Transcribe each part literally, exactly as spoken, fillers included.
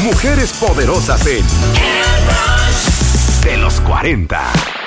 Mujeres poderosas en El Brunch de los cuarenta.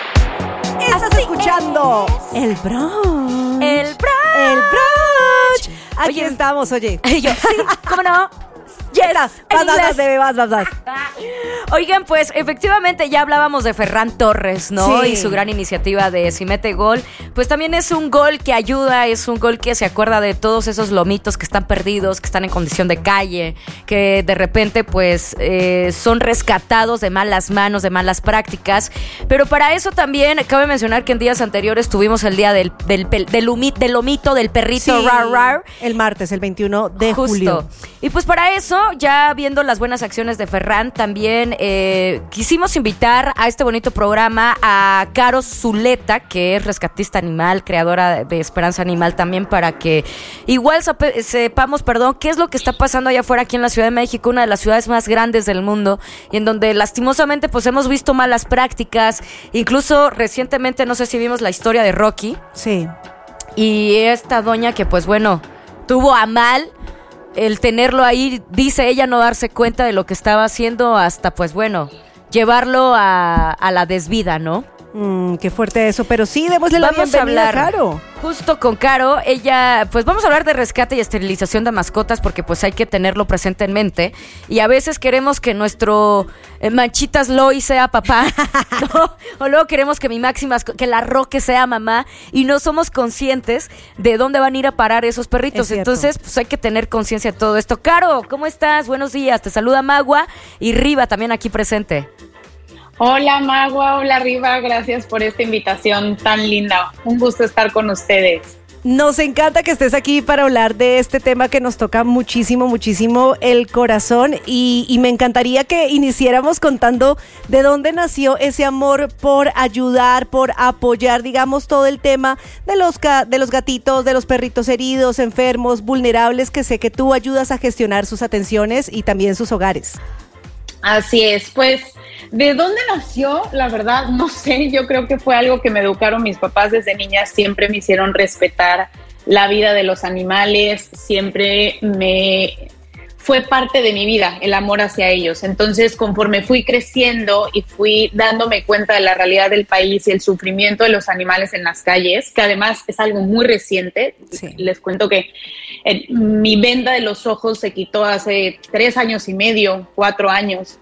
Estás Así escuchando es. El Brunch. El Brunch. El Brunch. Aquí Oye, estamos, oye. Y yo, sí, ¿cómo no? Yes, Vas, en vas, vas, inglés. bebé, vas, vas, vas. Oigan, pues efectivamente ya hablábamos de Ferran Torres, ¿no? Sí. Y su gran iniciativa de Si Mete Gol. Pues también es un gol que ayuda, es un gol que se acuerda de todos esos lomitos que están perdidos, que están en condición de calle, que de repente pues eh, son rescatados de malas manos, de malas prácticas. Pero para eso también cabe mencionar que en días anteriores tuvimos el día del, del, del, del, humit, del lomito, del perrito, Sí, rar, rar. el martes, el veintiuno de Justo. julio. Y pues para eso, ya viendo las buenas acciones de Ferran, también eh, quisimos invitar a este bonito programa a Caro Zuleta, que es rescatista animal, creadora de Esperanza Animal también, para que igual sape- sepamos, perdón, qué es lo que está pasando allá afuera aquí en la Ciudad de México, una de las ciudades más grandes del mundo, y en donde lastimosamente pues hemos visto malas prácticas, incluso recientemente, no sé si vimos la historia de Rocky, Sí. y esta doña que pues bueno, tuvo a mal el tenerlo ahí, dice ella no darse cuenta de lo que estaba haciendo hasta pues bueno, llevarlo a, a la desvida, ¿no? Mm, qué fuerte eso, pero sí, démosle la Vamos a bienvenida, hablar Caro. justo con Caro. Ella, pues vamos a hablar de rescate y esterilización de mascotas porque pues hay que tenerlo presente en mente. Y a veces queremos que nuestro eh, Manchitas Loy sea papá, ¿no? O luego queremos que mi máxima, que la Roque sea mamá y no somos conscientes de dónde van a ir a parar esos perritos. Es cierto. Entonces, pues hay que tener conciencia de todo esto. Caro, ¿cómo estás? Buenos días. Te saluda Magua y Riva también aquí presente. Hola Magua, hola Riva, gracias por esta invitación tan linda. Un gusto estar con ustedes. Nos encanta que estés aquí para hablar de este tema que nos toca muchísimo, muchísimo el corazón y, y me encantaría que iniciáramos contando de dónde nació ese amor por ayudar, por apoyar, digamos, todo el tema de los, ga- de los gatitos, de los perritos heridos, enfermos, vulnerables, que sé que tú ayudas a gestionar sus atenciones y también sus hogares. Así es, pues, ¿de dónde nació? La verdad, no sé, yo creo que fue algo que me educaron mis papás desde niña, siempre me hicieron respetar la vida de los animales, siempre me fue parte de mi vida, el amor hacia ellos. Entonces, conforme fui creciendo y fui dándome cuenta de la realidad del país y el sufrimiento de los animales en las calles, que además es algo muy reciente, Sí. les cuento que eh, mi venda de los ojos se quitó hace tres años y medio, cuatro años,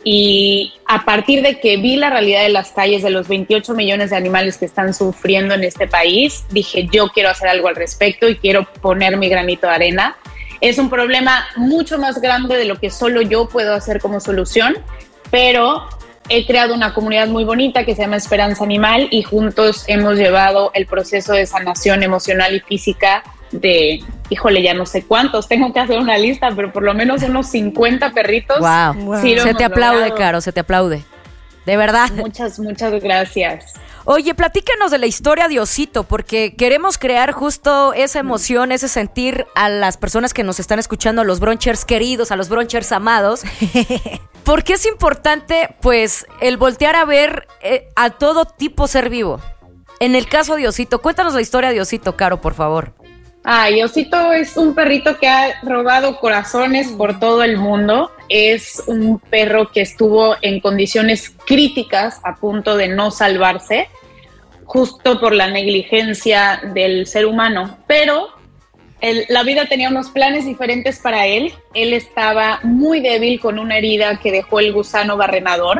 y a partir de que vi la realidad de las calles, de los veintiocho millones de animales que están sufriendo en este país, dije, yo quiero hacer algo al respecto y quiero poner mi granito de arena. Es un problema mucho más grande de lo que solo yo puedo hacer como solución, pero he creado una comunidad muy bonita que se llama Esperanza Animal y juntos hemos llevado el proceso de sanación emocional y física de, híjole, ya no sé cuántos, tengo que hacer una lista, pero por lo menos unos cincuenta perritos. Wow. Wow. Sí lo Se hemos te aplaude, logrado. Caro, se te aplaude. De verdad. Muchas, muchas gracias. Oye, platícanos de la historia de Osito, porque queremos crear justo esa emoción, ese sentir a las personas que nos están escuchando, a los brunchers queridos, a los brunchers amados. ¿Por qué es importante, pues, el voltear a ver eh, a todo tipo ser vivo? En el caso de Osito, cuéntanos la historia de Osito, Caro, por favor. Ay, Osito es un perrito que ha robado corazones por todo el mundo. Es un perro que estuvo en condiciones críticas, a punto de no salvarse, justo por la negligencia del ser humano. Pero el, la vida tenía unos planes diferentes para él. Él estaba muy débil con una herida que dejó el gusano barrenador,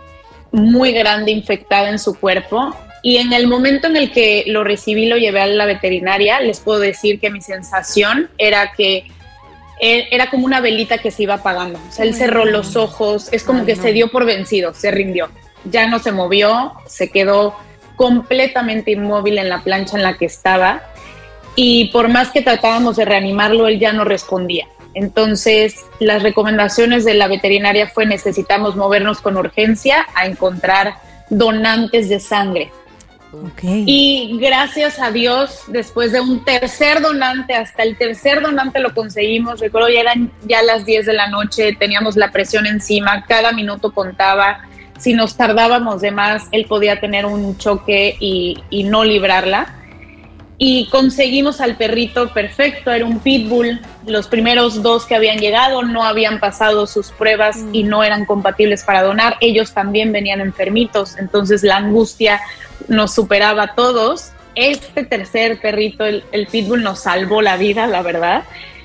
muy grande, infectada en su cuerpo. Y en el momento en el que lo recibí, lo llevé a la veterinaria, les puedo decir que mi sensación era que él, era como una velita que se iba apagando. O sea, él cerró los ojos, es como Ay, que no. se dio por vencido, se rindió. Ya no se movió, se quedó completamente inmóvil en la plancha en la que estaba. Y por más que tratábamos de reanimarlo, él ya no respondía. Entonces, las recomendaciones de la veterinaria fue: necesitamos movernos con urgencia a encontrar donantes de sangre. Okay. Y gracias a Dios, después de un tercer donante, hasta el tercer donante lo conseguimos. Recuerdo, ya eran ya las diez de la noche, teníamos la presión encima, cada minuto contaba. Si nos tardábamos de más, él podía tener un choque y, y no librarla. y conseguimos al perrito perfecto, era un pitbull. Los primeros dos que habían llegado no habían pasado sus pruebas mm. y no eran compatibles para donar. Ellos también venían enfermitos, entonces la angustia nos superaba a todos. Este tercer perrito, el, el pitbull, nos salvó la vida, la verdad.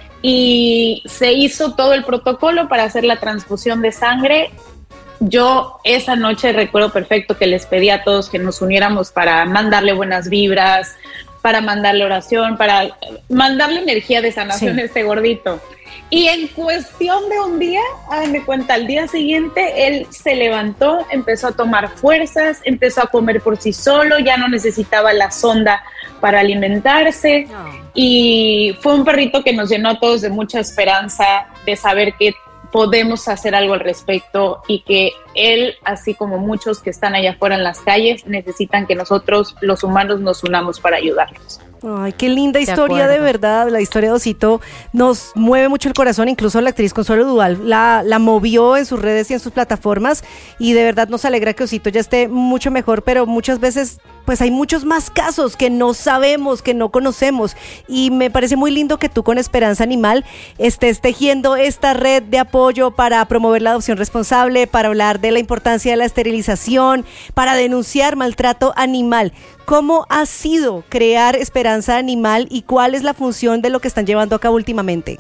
Y se hizo todo el protocolo para hacer la transfusión de sangre. Yo esa noche recuerdo perfecto que les pedí a todos que nos uniéramos para mandarle buenas vibras, para mandarle oración, para mandarle energía de sanación sí. a este gordito. Y en cuestión de un día, háganme cuenta, al día siguiente él se levantó, empezó a tomar fuerzas, empezó a comer por sí solo, ya no necesitaba la sonda para alimentarse. No. Y fue un perrito que nos llenó a todos de mucha esperanza, de saber que podemos hacer algo al respecto y que él, así como muchos que están allá afuera en las calles, necesitan que nosotros, los humanos, nos unamos para ayudarlos. Ay, qué linda de historia, de verdad. La historia de Osito nos mueve mucho el corazón. Incluso la actriz Consuelo Duval la, la movió en sus redes y en sus plataformas, y de verdad nos alegra que Osito ya esté mucho mejor, pero muchas veces pues hay muchos más casos que no sabemos, que no conocemos, y me parece muy lindo que tú con Esperanza Animal estés tejiendo esta red de apoyo para promover la adopción responsable, para hablar de la importancia de la esterilización, para denunciar maltrato animal. ¿Cómo ha sido crear Esperanza Animal y cuál es la función de lo que están llevando a cabo últimamente?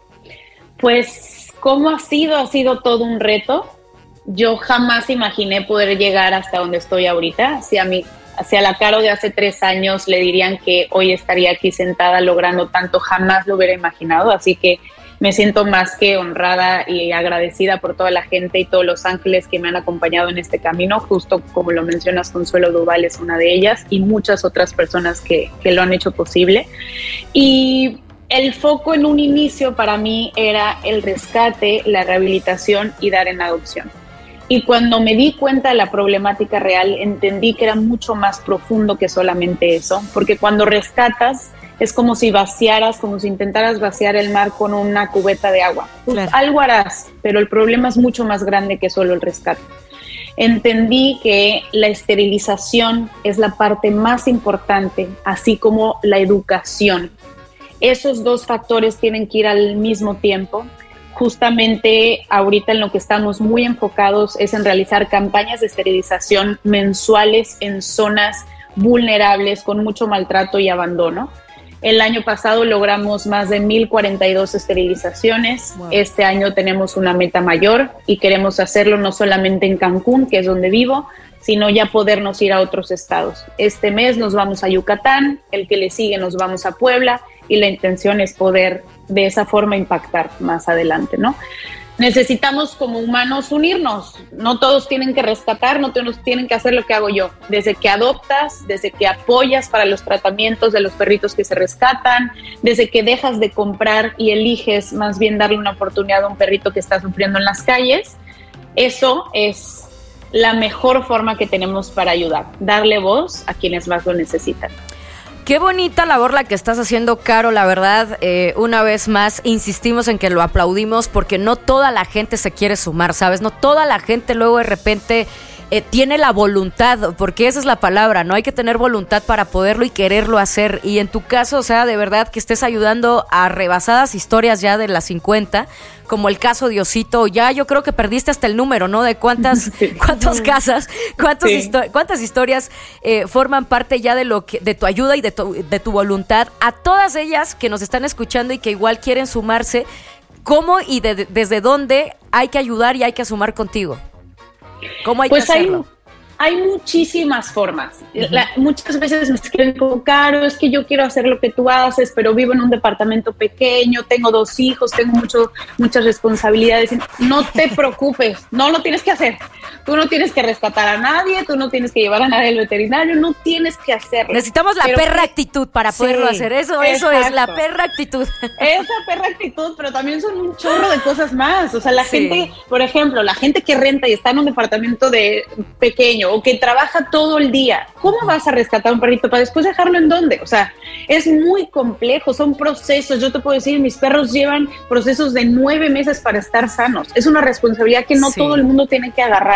Pues, ¿cómo ha sido? Ha sido todo un reto. Yo jamás imaginé poder llegar hasta donde estoy ahorita. Hacia mi, hacia la Caro de hace tres años le dirían que hoy estaría aquí sentada logrando tanto, jamás lo hubiera imaginado. Así que me siento más que honrada y agradecida por toda la gente y todos los ángeles que me han acompañado en este camino. Justo como lo mencionas, Consuelo Duval es una de ellas y muchas otras personas que, que lo han hecho posible. Y el foco en un inicio para mí era el rescate, la rehabilitación y dar en adopción. Y cuando me di cuenta de la problemática real, entendí que era mucho más profundo que solamente eso, porque cuando rescatas es como si vaciaras, como si intentaras vaciar el mar con una cubeta de agua. Pues claro. Algo harás, pero el problema es mucho más grande que solo el rescate. Entendí que la esterilización es la parte más importante, así como la educación. Esos dos factores tienen que ir al mismo tiempo. Justamente ahorita en lo que estamos muy enfocados es en realizar campañas de esterilización mensuales en zonas vulnerables con mucho maltrato y abandono. El año pasado logramos más de mil cuarenta y dos esterilizaciones. Wow. Este año tenemos una meta mayor y queremos hacerlo no solamente en Cancún, que es donde vivo, sino ya podernos ir a otros estados. Este mes nos vamos a Yucatán, el que le sigue nos vamos a Puebla, y la intención es poder de esa forma impactar más adelante, ¿no? Necesitamos como humanos unirnos, no todos tienen que rescatar, no todos tienen que hacer lo que hago yo. Desde que adoptas, desde que apoyas para los tratamientos de los perritos que se rescatan, desde que dejas de comprar y eliges más bien darle una oportunidad a un perrito que está sufriendo en las calles, eso es la mejor forma que tenemos para ayudar, darle voz a quienes más lo necesitan. Qué bonita labor la que estás haciendo, Caro, la verdad, eh, una vez más insistimos en que lo aplaudimos porque no toda la gente se quiere sumar, ¿sabes? No toda la gente luego de repente eh, tiene la voluntad, porque esa es la palabra, ¿no? Hay que tener voluntad para poderlo y quererlo hacer, y en tu caso, o sea, de verdad que estés ayudando a rebasadas historias ya de las cincuenta, como el caso de Osito. Ya yo creo que perdiste hasta el número, ¿no? De cuántas, sí. cuántas casas, cuántos sí. histo- cuántas historias eh, forman parte ya de lo que, de tu ayuda y de tu, de tu voluntad. A todas ellas que nos están escuchando y que igual quieren sumarse, ¿cómo y de, de, desde dónde hay que ayudar y hay que sumar contigo? ¿Cómo hay pues que hacerlo? Hay, hay muchísimas formas. Uh-huh. La, muchas veces me escriben como, Caro, es que yo quiero hacer lo que tú haces, pero vivo en un departamento pequeño, tengo dos hijos, tengo mucho, muchas responsabilidades. No te preocupes, no lo tienes que hacer. Tú no tienes que rescatar a nadie, tú no tienes que llevar a nadie al veterinario, no tienes que hacerlo. Necesitamos la pero perra que, actitud para sí, poderlo hacer. Eso, eso es la perra actitud. Esa perra actitud, pero también son un chorro de cosas más. O sea, la sí. gente, por ejemplo, la gente que renta y está en un departamento de pequeño o que trabaja todo el día, ¿cómo vas a rescatar a un perrito para después dejarlo en dónde? O sea, es muy complejo, son procesos. Yo te puedo decir, mis perros llevan procesos de nueve meses para estar sanos. Es una responsabilidad que no sí. todo el mundo tiene que agarrar.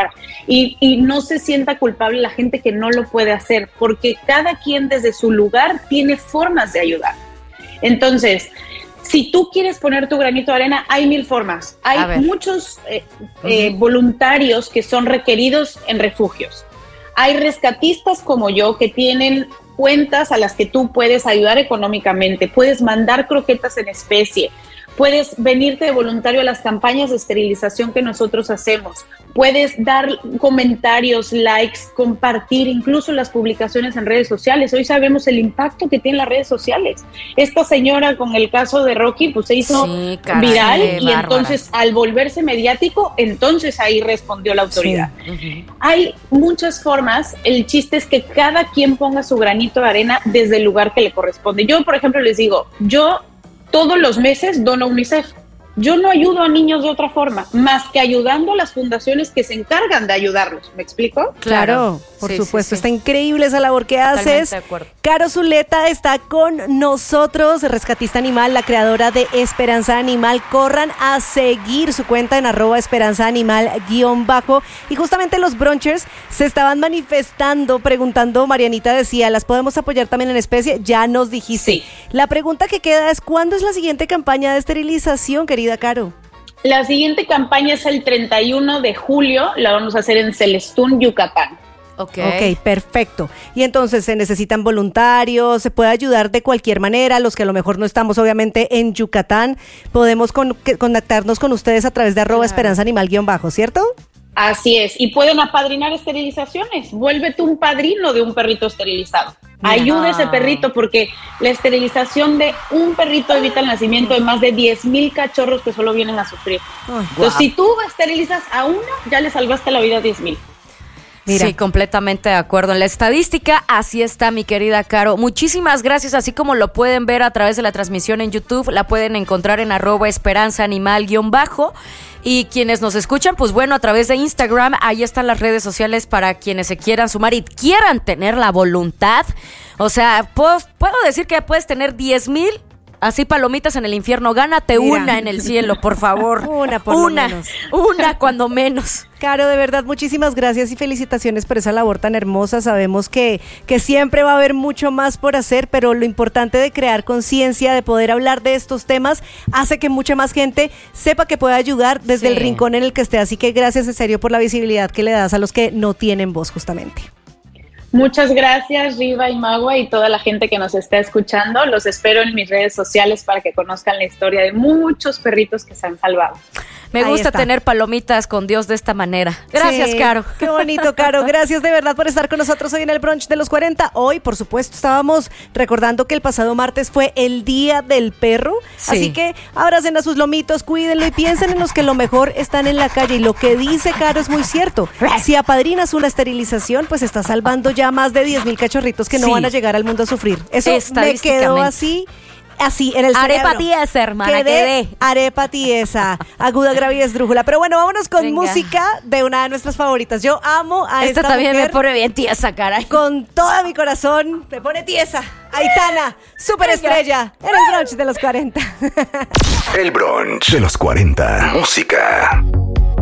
ayudar. Y, y no se sienta culpable la gente que no lo puede hacer, porque cada quien desde su lugar tiene formas de ayudar. Entonces, si tú quieres poner tu granito de arena, hay mil formas. Hay muchos eh, uh-huh. eh, voluntarios que son requeridos en refugios. Hay rescatistas como yo que tienen cuentas a las que tú puedes ayudar económicamente. Puedes mandar croquetas en especie. Puedes venirte de voluntario a las campañas de esterilización que nosotros hacemos. Puedes dar comentarios, likes, compartir incluso las publicaciones en redes sociales. Hoy sabemos el impacto que tienen las redes sociales. Esta señora con el caso de Rocky pues se hizo sí, caray, viral y bárbara. Entonces al volverse mediático, entonces ahí respondió la autoridad. Sí. Uh-huh. Hay muchas formas. El chiste es que cada quien ponga su granito de arena desde el lugar que le corresponde. Yo, por ejemplo, les digo, yo todos los meses dono a UNICEF. Yo no ayudo a niños de otra forma, más que ayudando a las fundaciones que se encargan de ayudarlos. ¿Me explico? Claro, por sí, supuesto. Sí, sí. Está increíble esa labor que haces. Caro Zuleta está con nosotros, rescatista animal, la creadora de Esperanza Animal. Corran a seguir su cuenta en arroba Esperanza Animal guión bajo. Y justamente los brunchers se estaban manifestando, preguntando, Marianita decía, ¿las podemos apoyar también en especie? Ya nos dijiste. Sí. La pregunta que queda es, ¿cuándo es la siguiente campaña de esterilización, querida Caro? La siguiente campaña es el treinta y uno de julio, la vamos a hacer en Celestún, Yucatán. Okay. ok, perfecto. Y entonces se necesitan voluntarios, se puede ayudar de cualquier manera, los que a lo mejor no estamos obviamente en Yucatán, podemos con, que, contactarnos con ustedes a través de arroba claro. Esperanza Animal guión bajo, ¿cierto? Así es, y pueden apadrinar esterilizaciones, vuélvete un padrino de un perrito esterilizado. Ayuda a ese perrito porque la esterilización de un perrito evita el nacimiento de más de diez mil cachorros que solo vienen a sufrir. Oh, Entonces, wow. si tú esterilizas a uno, ya le salvaste la vida a diez mil. Mira. Sí, completamente de acuerdo. En la estadística, así está, mi querida Caro. Muchísimas gracias, así como lo pueden ver a través de la transmisión en YouTube, la pueden encontrar en arroba Esperanza Animal guión bajo. Y quienes nos escuchan, pues bueno, a través de Instagram, ahí están las redes sociales para quienes se quieran sumar y quieran tener la voluntad. O sea, puedo, puedo decir que puedes tener diez mil así palomitas en el infierno. Gánate Mira. una en el cielo, por favor. Una, por una, lo menos. Una, cuando menos. Caro, de verdad, muchísimas gracias y felicitaciones por esa labor tan hermosa. Sabemos que, que siempre va a haber mucho más por hacer, pero lo importante de crear conciencia, de poder hablar de estos temas, hace que mucha más gente sepa que puede ayudar desde sí. el rincón en el que esté. Así que gracias en serio por la visibilidad que le das a los que no tienen voz, justamente. Muchas gracias, Riva y Magua, y toda la gente que nos está escuchando. Los espero en mis redes sociales para que conozcan la historia de muchos perritos que se han salvado. Me Ahí gusta está. tener palomitas con Dios de esta manera. Gracias, sí, Caro. Qué bonito, Caro. Gracias de verdad por estar con nosotros hoy en el brunch de los cuarenta. Hoy, por supuesto, estábamos recordando que el pasado martes fue el Día del Perro. Sí. Así que abracen a sus lomitos, cuídenlo y piensen en los que lo mejor están en la calle. Y lo que dice Caro es muy cierto. Si apadrinas una esterilización, pues estás salvando ya más de diez mil cachorritos que no sí. van a llegar al mundo a sufrir. Eso me quedó así... Así, en el arepa tiesa, hermana, quedé. Arepa tiesa, aguda, grave y esdrújula. Pero bueno, vámonos con Venga. música de una de nuestras favoritas. Yo amo a esta, esta también mujer. me pone bien tiesa, caray. Con todo mi corazón, me pone tiesa. Aitana, superestrella, en el brunch de los cuarenta. El brunch de los cuarenta. Música.